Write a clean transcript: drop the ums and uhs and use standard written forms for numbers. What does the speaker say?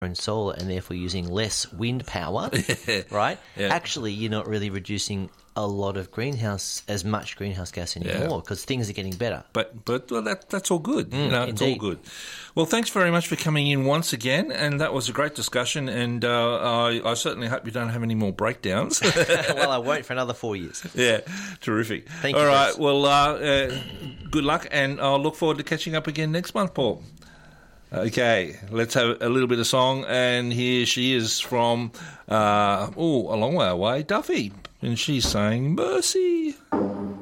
and solar and therefore using less wind power, right? Yeah. Actually, you're not really reducing a lot of greenhouse gas anymore because things are getting better. But well, that's all good. It's all indeed. good. Well, thanks very much for coming in once again, and that was a great discussion, and I certainly hope you don't have any more breakdowns. Well, I won't for another 4 years. Yeah, terrific. Thank you, All right, Chris. well, good luck, and I'll look forward to catching up again next month, Paul. Okay, let's have a little bit of song, and here she is from, a long way away, Duffy, and she's saying, Mercy.